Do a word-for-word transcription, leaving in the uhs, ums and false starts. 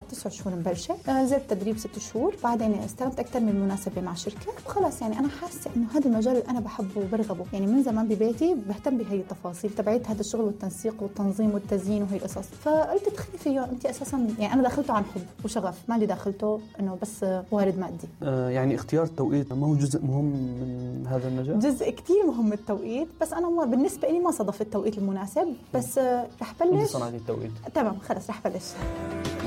تسع شهور مبلشة، نزلت تدريب ست شهور، بعدين استلمت أكثر من مناسبة مع شركة، وخلاص يعني أنا حاسة إنه هذا المجال اللي أنا بحبه وبرغبه. يعني من زمان ببيتي بهتم بهي التفاصيل تبعت هذا الشغل والتنسيق والتنظيم والتزيين وهي القصص، فقلت ادخلي فيه. أنت أساسا يعني أنا دخلته عن حب وشغف، ما اللي دخلته إنه بس وارد مادي. آه يعني اختيار التوقيت ما هو جزء مهم من هذا المجال؟ جزء كتير مهم التوقيت، بس أنا ما بالنسبة لي ما صادف التوقيت المناسب، بس رح بلش. صنعتي التوقيت؟ تمام خلص رح بلش.